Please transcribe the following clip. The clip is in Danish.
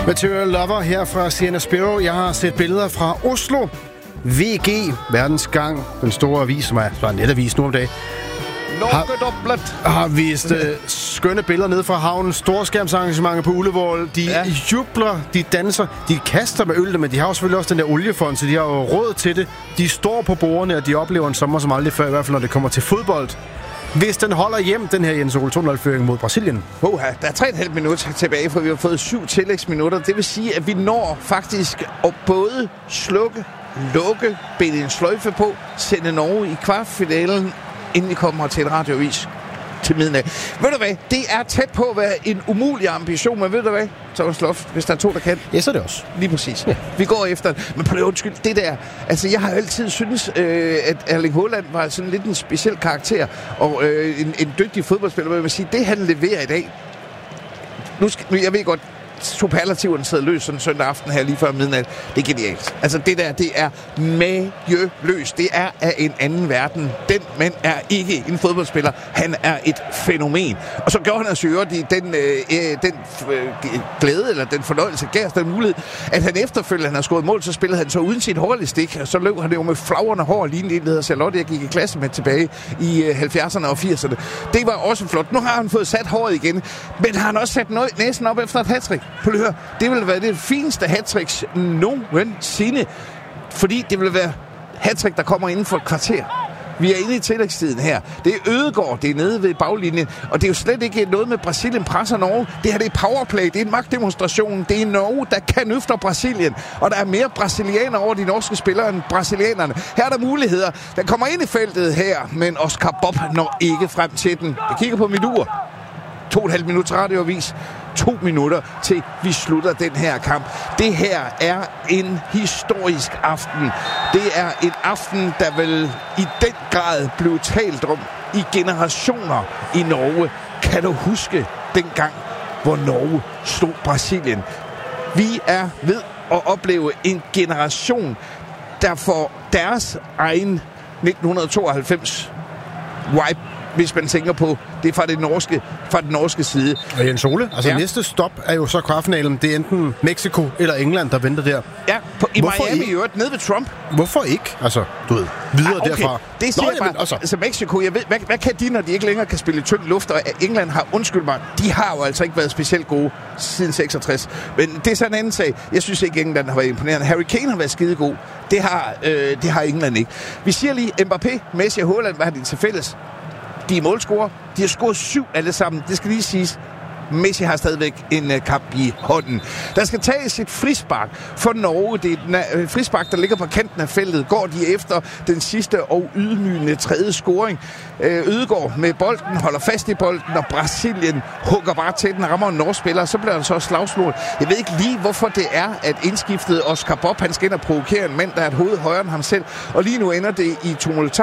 Material Lover her fra Sienna Sparrow. Jeg har set billeder fra Oslo. VG, verdens gang, den store avis, som er en netavis nu om dagen, har vist skønne billeder ned fra havnen. Storskærmsarrangementer på Ullevål. De jubler, de danser, de kaster med øl, men de har jo selvfølgelig også den der oliefond, så de har jo råd til det. De står på bordene, og de oplever en sommer som aldrig før, i hvert fald når det kommer til fodbold. Hvis den holder hjem, den her Jens Ole 2-0-føring mod Brasilien. Der er 3,5 minutter tilbage, for vi har fået 7 tillægsminutter. Det vil sige, at vi når faktisk at både slukke, lukke, binde en sløjfe på, sende Norge i kvartfinalen, inden vi kommer til en radioavis til midnat. Ved du hvad? Det er tæt på at være en umulig ambition, men ved du hvad, Thomas Loft, hvis der er 2, der kan? Ja, så er det også. Lige præcis. Ja. Vi går efter det. Men på det undskyld, det der... Altså, jeg har altid syntes, at Erling Haaland var sådan lidt en speciel karakter, og en dygtig fodboldspiller, men jeg vil sige, det han leverer i dag... Nu jeg ved godt, superlativerne sidder løs sådan søndag aften her lige før midnat. Det er genialt. Altså det der, det er mageløst. Det er af en anden verden. Den mand er ikke en fodboldspiller. Han er et fænomen. Og så gjorde han altså den glæde, eller den fornøjelse, gav os den mulighed, at han efterfølgende, han har scoret mål, så spillede han så uden sit hårlige stik, og så løb han jo med flagrende hår, lignende en, der hedder Charlotte, jeg gik i klasse med tilbage i 70'erne og 80'erne. Det var også flot. Nu har han fået sat håret igen, men har han også sat næsen op efter et hattrick. Prøv at høre, det vil være det fineste hattricks nogensinde, fordi det vil være hattrick, der kommer inden for et kvarter. Vi er inde i tillægstiden her. Det er Ødegaard, det er nede ved baglinjen, og det er jo slet ikke noget med Brasilien presser Norge. Det her, det er powerplay, det er en magtdemonstration. Det er Norge, der kan efter Brasilien, og der er mere brasilianer over de norske spillere end brasilianerne. Her er der muligheder. Den kommer ind i feltet her, men Oscar Bob når ikke frem til den. Jeg kigger på mit ur. 2,5 minutter radioavis. 2 minutter til vi slutter den her kamp. Det her er en historisk aften. Det er en aften, der vil i den grad blive talt om i generationer i Norge. Kan du huske dengang, hvor Norge slog Brasilien? Vi er ved at opleve en generation, der får deres egen 1992 wipe, hvis man tænker på det fra den norske side. Og Jens Ole, næste stop er jo så kvartfinalen. Det er enten Mexico eller England, der venter der. Ja, i Miami i øvrigt, nede ved Trump. Hvorfor ikke? Altså, du ved, videre derfra. Det siger bare, altså Mexico, jeg ved, hvad kan de, når de ikke længere kan spille i tynd luft, og England har, undskyld mig, de har jo altså ikke været specielt gode siden 66. Men det er sådan en anden sag. Jeg synes ikke, England har været imponerende. Harry Kane har været skidegod. Det har England ikke. Vi siger lige, Mbappé, Messi og Haaland, hvad har de til fælles? De er målscorer. De har scoret 7 alle sammen. Det skal lige siges. Messi har stadigvæk en kamp i hånden. Der skal tages et frispark for Norge. Det er et frispark, der ligger på kanten af feltet. Går de efter den sidste og ydmygende tredje scoring. Ødegaard med bolden, holder fast i bolden, og Brasilien hugger bare til den, rammer en norsk spiller, så bliver der så slagsmål. Jeg ved ikke lige, hvorfor det er, at indskiftet Oscar Bob, han skal ind og provokere en mand, der er et hoved højere end ham selv. Og lige nu ender det i tumultarisk